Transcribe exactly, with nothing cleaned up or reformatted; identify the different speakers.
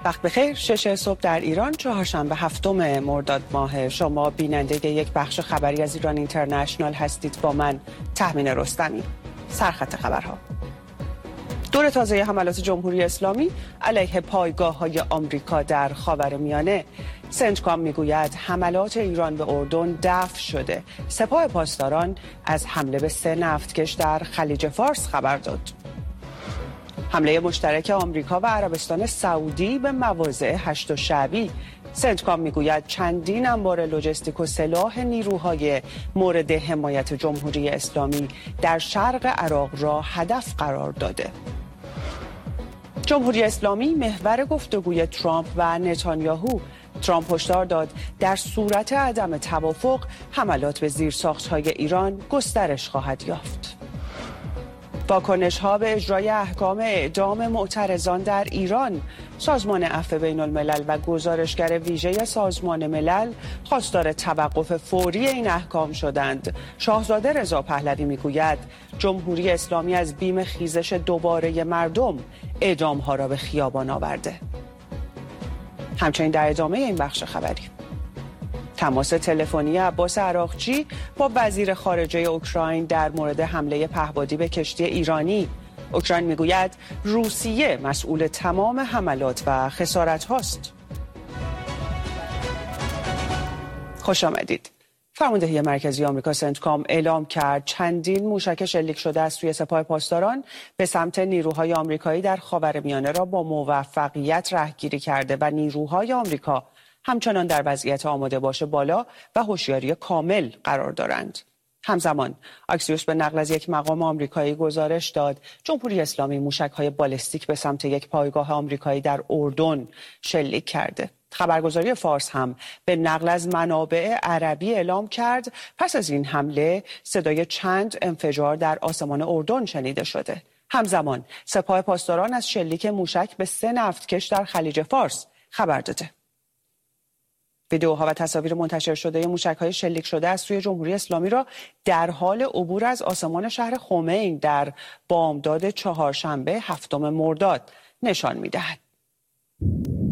Speaker 1: وقت بخیر. شش صبح در ایران، چهارشنبه هفتم مرداد ماه. شما بیننده یک بخش خبری از ایران اینترنشنال هستید با من تهمین رستمی. سرخط خبرها: دور تازه حملات جمهوری اسلامی علیه پایگاه‌های آمریکا در خاورمیانه. سنتکام میگوید حملات ایران به اردن دفع شده. سپاه پاسداران از حمله به سه نفتکش در خلیج فارس خبر داد. حمله مشترک آمریکا و عربستان سعودی به مواضع هشت شعبی. سنتکام میگوید چندین انبار لوجستیک و سلاح نیروهای مورد حمایت جمهوری اسلامی در شرق عراق را هدف قرار داده. جمهوری اسلامی محور گفتگوی ترامپ و نتانیاهو. ترامپ هشدار داد در صورت عدم توافق حملات به زیرساخت‌های ایران گسترش خواهد یافت. واکنش‌ها به اجرای احکام اعدام معترضان در ایران. سازمان عفو بین الملل و گزارشگر ویژه سازمان ملل خواستار توقف فوری این احکام شدند. شاهزاده رضا پهلوی میگوید جمهوری اسلامی از بیم خیزش دوباره مردم اعدام‌ها را به خیابان آورده. همچنین در ادامه این بخش خبری، تماس تلفنی عباس عراقچی با وزیر خارجه اوکراین در مورد حمله پهپادی به کشتی ایرانی. اوکراین میگوید روسیه مسئول تمام حملات و خسارت هاست. خوش آمدید. فرماندهی مرکزی آمریکا سنتکام اعلام کرد چندین موشک شلیک شده از سوی سپاه پاسداران به سمت نیروهای آمریکایی در خاورمیانه را با موفقیت رهگیری کرده و نیروهای آمریکا همچنان در وضعیت آماده باش بالا و هوشیاری کامل قرار دارند. همزمان اکسیوس به نقل از یک مقام آمریکایی گزارش داد جمهوری اسلامی موشک‌های بالستیک به سمت یک پایگاه آمریکایی در اردن شلیک کرده. خبرگزاری فارس هم به نقل از منابع عربی اعلام کرد پس از این حمله صدای چند انفجار در آسمان اردن شنیده شده. همزمان سپاه پاسداران از شلیک موشک به سه نفتکش در خلیج فارس خبر داده. ویدئوها و تصاویر منتشر شده موشک‌های شلیک شده از سوی جمهوری اسلامی را در حال عبور از آسمان شهر خمین در بامداد چهارشنبه هفتم مرداد نشان می‌دهد.